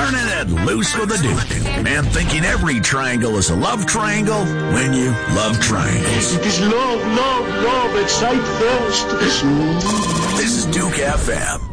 Turning it loose with a Duke. And thinking every triangle is a love triangle when you love triangles. It is love, love, love at sight first. This is Duke FM.